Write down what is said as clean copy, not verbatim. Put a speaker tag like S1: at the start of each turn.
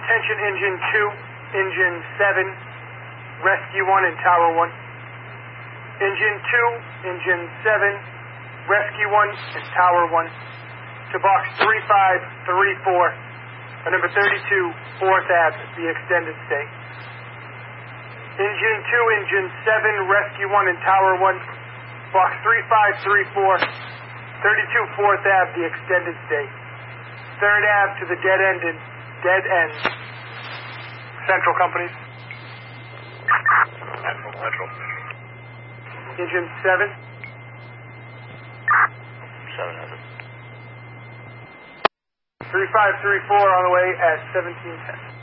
S1: Attention Engine 2, Engine 7, Rescue 1 in Tower 1. Engine 2, Engine 7, Rescue 1 in Tower 1. To Box 3534, number 32, 4th Ave, the extended stay. Engine 2, Engine 7, Rescue 1 in Tower 1. Box 3534, 32 4th Ave, the extended stay. 3rd Ave to the dead end. Central companies.
S2: Central.
S1: Engine 7.
S2: 7 has it.
S1: 3534 on the way at 1710.